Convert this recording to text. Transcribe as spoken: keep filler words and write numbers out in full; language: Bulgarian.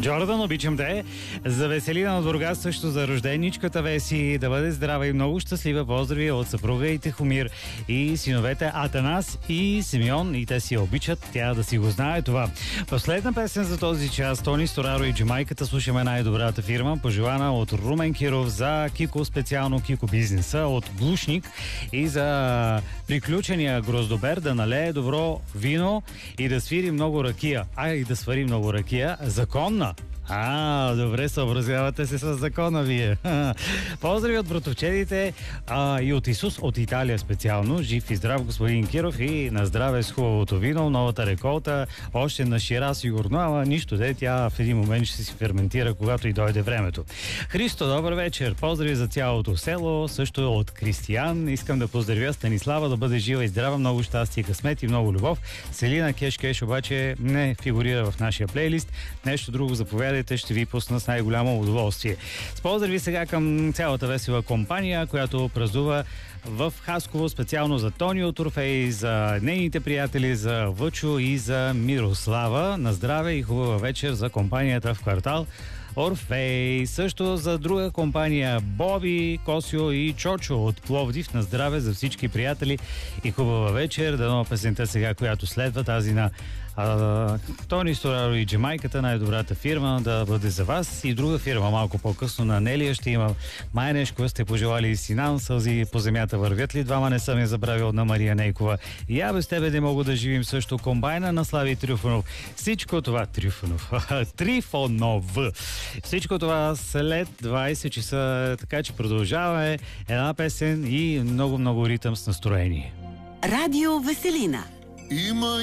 Джордан, обичам те. За Веселина от Бургас, също за рожденичката Веси. Да бъде здрава и много щастлива. Поздрави от съпруга и Тихомир и синовете Атанас и Симеон. И те си обичат. Тя да си го знае това. Последна песен за този час. Тони Стораро и Джамайката. Слушаме най-добрата фирма. Пожелана от Румен Киров за Кико, специално Кико бизнеса. От Глушник и за приключения гроздобер да налее добро вино и да свири много ракия. А и да свари много ракия. Законна. А, добре, съобразявате се с закона вие. Поздрави от братовчедите а, и от Исус, от Италия специално. Жив и здрав господин Киров и на здраве с хубавото вино, новата реколта, още на шира сигурно, ама нищо де, тя в един момент ще си ферментира, когато и дойде времето. Христо, добър вечер. Поздрави за цялото село, също от Кристиян. Искам да поздравя Станислава, да бъде жива и здрава, много щастие, късмет и много любов. Селина Кеш Кеш обаче не фигурира в нашия плейлист. Нещо друго заповядайте, ще ви пусна с най-голямо удоволствие. С поздрави сега към цялата весела компания, която празнува в Хасково, специално за Тони от Орфей, за нейните приятели, за Въчо и за Мирослава. На здраве и хубава вечер за компанията в квартал Орфей. Също за друга компания Боби, Косио и Чочо от Пловдив. На здраве за всички приятели и хубава вечер. Дано песента сега, която следва, тази на а, Тони Стораро и Джамайката, най-добрата фирма, да бъде за вас. И друга фирма малко по-късно на Нелия ще има. Май нещо сте пожелали си нам, сълзи по земята вървят ли? Двама не съм я забравил на Мария Нейкова. И я без тебе не мога да живим, също комбайна на Слави Трифонов. Всичко това Трифонов. Трифонов. Всичко това след двайсет часа, така че продължаваме една песен и много-много ритъм с настроение. Радио Веселина. Има